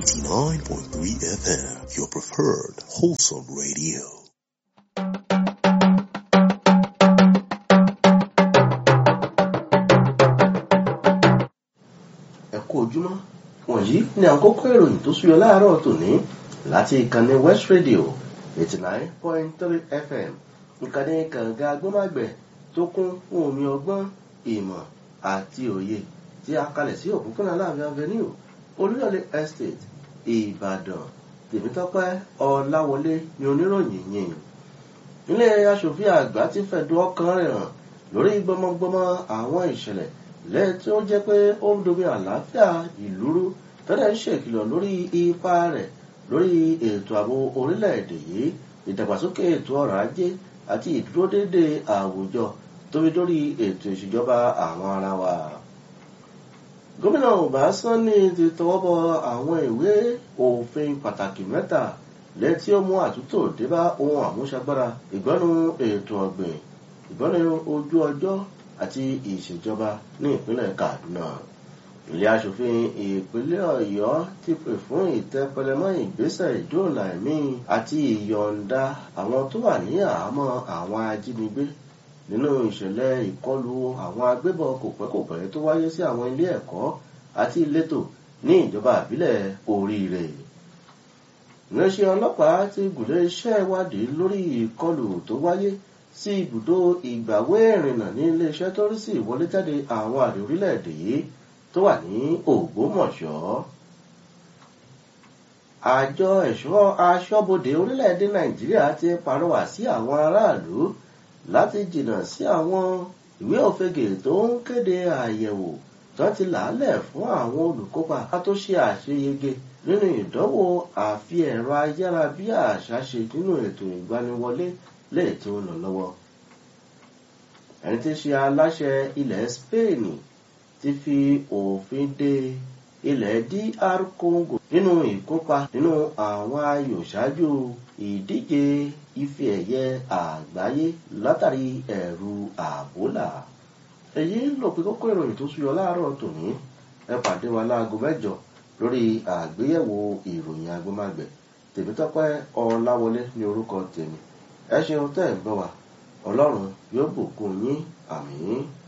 89.3 FM, your preferred wholesome radio. Ẹ kú ojúmọ́, wọ̀nyí ni àkókò ìròyìn tó súyọ láàárọ̀ tòní láti ìkànnì West Radio 89.3 FM, ìkànnì kànga agbọ́mágbẹ̀ tó kún fún omi ọgbọ́n, ìmọ̀ àti òye tí a kalẹ̀ sí òpópónà Aláàfin Avenue, Olúyọ̀lé Estate, Ìbàdàn. Tèmítọ́pẹ́ Ọláwọlé ni oníròyìn yìí. Ilé aṣòfin àgbà ti fẹ̀dùn ọkàn rẹ̀ hàn lórí gbọmọgbọmọ àwọn ìṣẹ̀lẹ̀ lẹ́yìn tí ó jẹ́ pé ó ń domi àlàáfíà ìlú rú, tọ́lẹ̀ ń ṣèkìlọ̀ lórí ipa rẹ̀ lórí ètò ààbò orílẹ̀-èdè yìí, ìdàgbàsókè ètò ọrọ̀ ajé àti ìdúródédé àwùjọ tóbi lórí ètò ìṣèjọba àwọn ará wa. Gómìnà Ọbásanní ti tọwọ́ bọ àwọn ìwé òfin pàtàkì mẹ́ta lẹ́yìn tí ó mú àtúntò débá ohun àmúṣagbára ìgbọ́nú ètò ọ̀gbìn, ìgbọ́nú ojú ọjọ́ àti ìṣèjọba ní ìpínlẹ̀ Kaduna. Ilé aṣòfin ìpínlẹ̀ Ọ̀yọ́ ti pè fún ìtẹpẹlẹmọ́ ìgbésẹ̀ ìdóòlà ẹ̀mí àti ìyọ̀ǹda àwọn tó wà ní àhámọ́ àwọn ajínigbé nínú ìṣẹ̀lẹ̀ ìkọlù àwọn agbébọn kòpẹ́kòpẹ́ tó wáyé sí àwọn ilé ẹ̀kọ́ àti ìletò ní ìjọba ìbílẹ̀ Oríire. Iléeṣẹ́ ọlọ́pàá ti gùnlé iṣẹ́ ìwádìí lórí ìkọlù tó wáyé sí ibùdó ìgbàwé ìrìnnà ní iléeṣẹ́ tó rí sí ìwọlé jáde àwọn àrè orílẹ̀-èdè yìí tó wà ní Ògbómọ̀ṣọ́. Àjọ ẹ̀ṣọ́ aṣọ́bodè orílẹ̀-èdè Nàìjíríà ti pàrọwà sí àwọn aráàlú láti jìnnà sí àwọn ìwé òfegè tó ń kéde àyẹ̀wò tó ti làálẹ̀ fún àwọn olùkópa tó ṣe àṣeyege nínú ìdánwò àfi ẹ̀rọ ayárabíàṣá ṣe nínú ètò ìgbaniwọlé lè tó lọ lọ́wọ́. Ẹni tí ṣe aláṣẹ ilẹ̀ Spain ti fi òfin de ilẹ̀ DR Congo nínú ìkópa nínú àwọn ayò ṣáájú ìdíje ife ẹ̀yẹ àgbáyé látàrí ẹ̀rù àbólà. Èyí ló pé kókó ìròyìn tó súyọ láàárọ̀ tòní. Ẹ pàdé wa láago 8 lórí àgbéyẹ̀wò ìròyìn agbọ́mágbẹ̀. Tèmítọ́pẹ́ Ọláwọlé ní orúkọ tèmi. Ẹ ṣeun tẹ́ ẹ̀ ń gbọ́ wa. Ọlọ́run yóò bùkún yín. Àmín.